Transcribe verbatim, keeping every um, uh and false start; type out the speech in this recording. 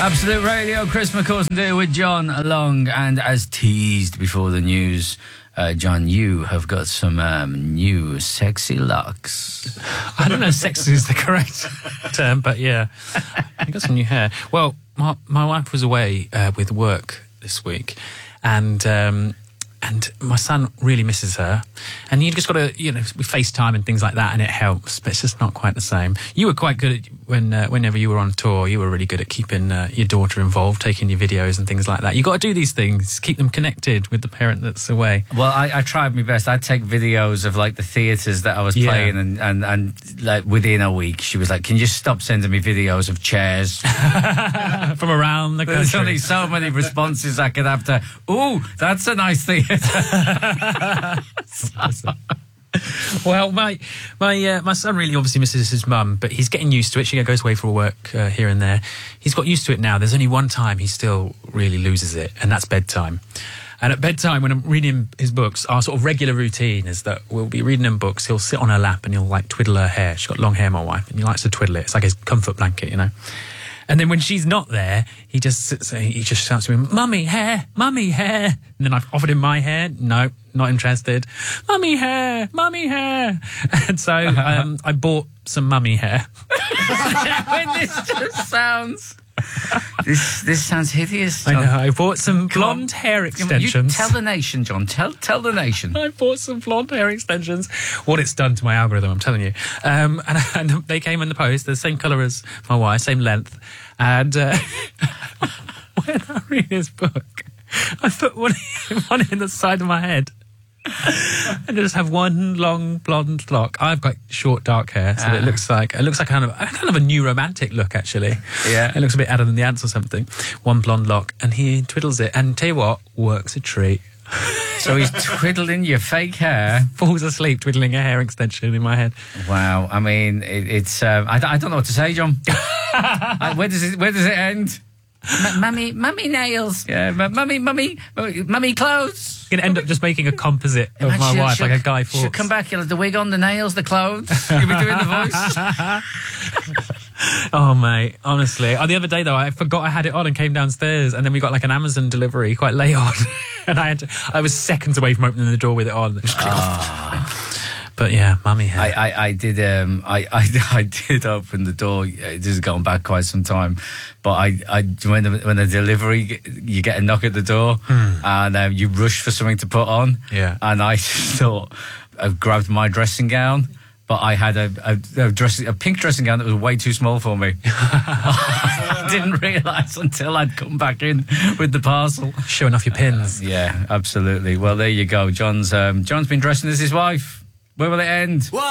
Absolute Radio, Chris McCauston there with John Long, and as teased before the news, uh, John, you have got some um, new sexy locks. I don't know if sexy is the correct term, but yeah, I got some new hair. Well, my, my wife was away uh, with work this week, and um, and my son really misses her, and you just got to, you know, we FaceTime and things like that, and it helps, but it's just not quite the same. You were quite good at, when uh, whenever you were on tour, you were really good at keeping uh, your daughter involved, taking your videos and things like that. You got to do these things, keep them connected with the parent that's away. Well, I, I tried my best. I'd take videos of like the theatres that I was Yeah. playing, and, and, and like within a week, she was like, "Can you just stop sending me videos of chairs?" From around the There's only country. so many responses I could have to. Ooh, that's a nice theatre. Well, my my uh, my son really obviously misses his mum, but he's getting used to it. She goes away for work uh, here and there. He's got used to it now. There's only one time he still really loses it, and that's bedtime. And at bedtime, when I'm reading his books, our sort of regular routine is that we'll be reading him books. He'll sit on her lap and he'll like twiddle her hair. She's got long hair, my wife, and he likes to twiddle it. It's like his comfort blanket, you know. And then when she's not there, he just sits, he just shouts to me, "Mummy, hair, mummy, hair." And then I've offered him my hair. No, not interested. "Mummy, hair, mummy, hair." And so um, I bought some mummy hair. When this just sounds... This this sounds hideous, John. I know. I bought some Come on. blonde hair You extensions. tell the nation, John. Tell tell the nation. I bought some blonde hair extensions. What it's done to my algorithm, I'm telling you. Um, and, and they came in the post. They're the same colour as my wife, same length. And uh, when I read this book, I put one, one in the side of my head. And I just have one long blonde lock. I've got short dark hair, so Ah. it looks like it looks like kind of kind of a new romantic look, actually. Yeah. It looks a bit Adam and the Ants or something. One blonde lock, and he twiddles it, and tell you what, works a treat. So he's twiddling your fake hair. Falls asleep twiddling a hair extension in my head. Wow. I mean, it, it's. Um, I, I don't know what to say, John. I, where does it Where does it end? M- mummy, mummy nails. Yeah, m- mummy, mummy, mummy clothes. You're going to end up just making a composite of my She'll- wife, she'll- like a Guy Fawkes. She'll come back, you'll have the wig on, the nails, the clothes. You'll be doing the voice. Oh, mate, honestly. Oh, the other day, though, I forgot I had it on and came downstairs, and then we got like an Amazon delivery quite late on. And I had to, I was seconds away from opening the door with it on. But yeah, mummy hair. I, I, I did um I, I, I did open the door. This has gone back quite some time, but I, I when the when the delivery, you get a knock at the door, and um, you rush for something to put on. Yeah. And I thought I grabbed my dressing gown, but I had a a, a dressing a pink dressing gown that was way too small for me. I didn't realise until I'd come back in with the parcel. Showing off your pins. Yeah, absolutely. Well, there you go. John's um, John's been dressing as his wife. Where will it end?